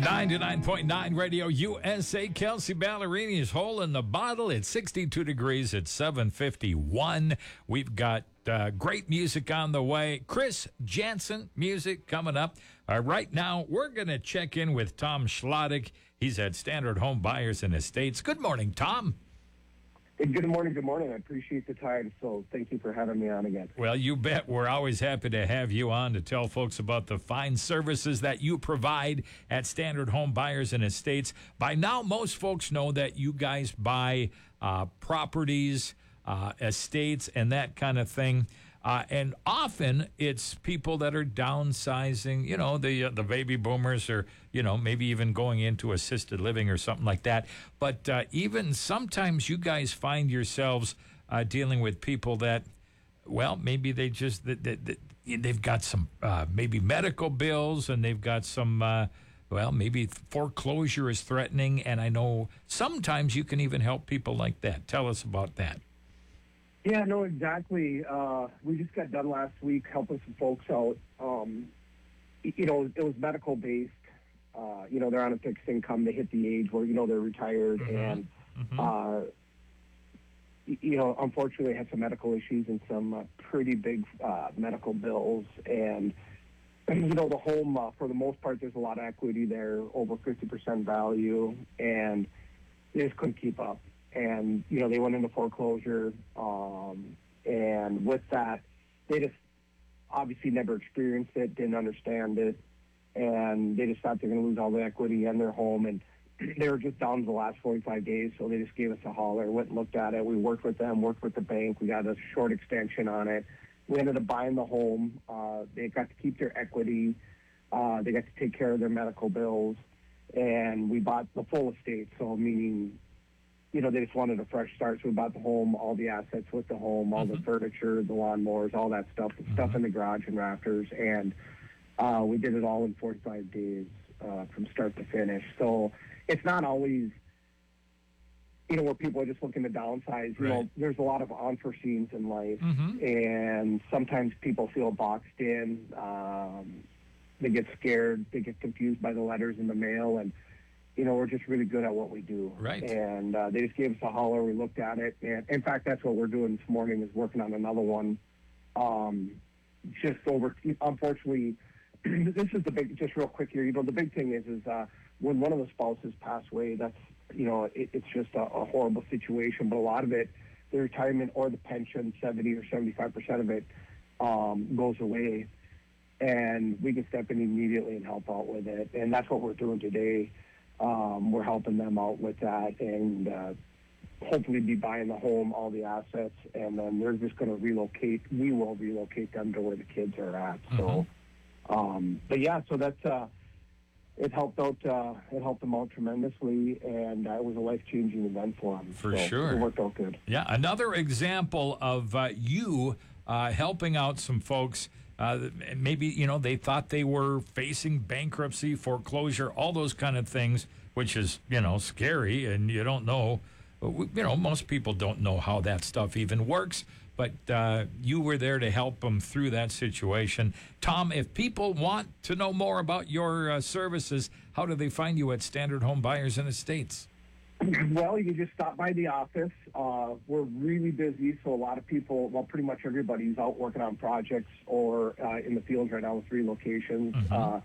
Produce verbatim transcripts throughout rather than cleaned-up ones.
ninety-nine point nine Radio U S A. Kelsey Ballerini's Hole in the Bottle. It's sixty-two degrees at seven fifty-one. We've got uh, great music on the way. Chris Jansen music coming up. Uh, right now, we're going to check in with Tom Schlottig. He's at Standard Home Buyers and Estates. Good morning, Tom. Hey, good morning, good morning. I appreciate the time, so thank you for having me on again. Well, you bet. We're always happy to have you on to tell folks about the fine services that you provide at Standard Home Buyers and Estates. By now, most folks know that you guys buy uh, properties, uh, estates, and that kind of thing. Uh, and often it's people that are downsizing, you know, the uh, the baby boomers, or, you know, maybe even going into assisted living or something like that. But uh, even sometimes you guys find yourselves uh, dealing with people that, well, maybe they just, that, that, that they've got some uh, maybe medical bills, and they've got some, uh, well, maybe foreclosure is threatening. And I know sometimes you can even help people like that. Tell us about that. Yeah, no, exactly. Uh, we just got done last week helping some folks out. Um, you know, it was medical-based. Uh, you know, they're on a fixed income. They hit the age where, you know, they're retired. Mm-hmm. And, mm-hmm. Uh, you know, unfortunately had some medical issues and some uh, pretty big uh, medical bills. And, you know, the home, uh, for the most part, there's a lot of equity there, over fifty percent value, and they just couldn't keep up. And, you know, they went into foreclosure, um, and with that, they just obviously never experienced it, didn't understand it, and they just thought they're going to lose all the equity in their home, and they were just down to the last forty-five days, so they just gave us a holler, went and looked at it. We worked with them, worked with the bank. We got a short extension on it. We ended up buying the home. Uh, they got to keep their equity. Uh, they got to take care of their medical bills, and we bought the full estate, so meaning, you know, they just wanted a fresh start, so we bought the home, all the assets with the home, all mm-hmm. the furniture, the lawnmowers, all that stuff, the mm-hmm. stuff in the garage and rafters, and uh, we did it all in forty-five days uh, from start to finish. So it's not always, you know, where people are just looking to downsize. You right. know, there's a lot of unforeseens in life, mm-hmm. and sometimes people feel boxed in. Um, they get scared. They get confused by the letters in the mail, and you know, we're just really good at what we do. Right. And uh, they just gave us a holler. We looked at it. And in fact, that's what we're doing this morning, is working on another one. Um, just over, unfortunately, this is the big, just real quick here, you know, the big thing is, is uh, when one of the spouses pass away, that's, you know, it, it's just a, a horrible situation. But a lot of it, the retirement or the pension, seventy or seventy-five percent of it um, goes away. And we can step in immediately and help out with it. And that's what we're doing today. Um, we're helping them out with that, and uh, hopefully be buying the home, all the assets, and then they're just going to relocate. We will relocate them to where the kids are at. Mm-hmm. So, um, but yeah, so that's uh, it helped out. Uh, it helped them out tremendously, and uh, it was a life-changing event for them. For so sure, it worked out good. Yeah, another example of uh, you uh, helping out some folks. Uh, maybe, you know, they thought they were facing bankruptcy, foreclosure, all those kind of things, which is, you know, scary, and you don't know, you know, most people don't know how that stuff even works, but uh, you were there to help them through that situation. Tom, if people want to know more about your uh, services, how do they find you at Standard Home Buyers and Estates? Well, you can just stop by the office. Uh, we're really busy, so a lot of people, well, pretty much everybody's out working on projects or uh, in the fields right now with three locations. Mm-hmm. Uh,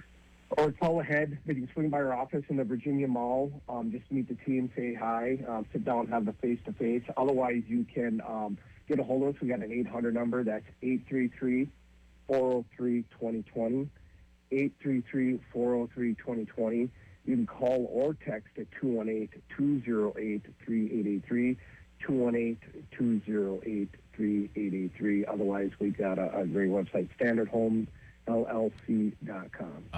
or call ahead. They can swing by our office in the Virginia Mall. Um, just meet the team, say hi, um, sit down, have the face-to-face. Otherwise, you can um, get a hold of us. We got an eight hundred number. That's eight three three, four oh three, two oh two oh. eight three three, four oh three, two oh two oh. You can call or text at two one eight, two oh eight, three eight eight three, two one eight, two oh eight, three eight eight three. Otherwise, we got a, a great website, standard homes l l c dot com.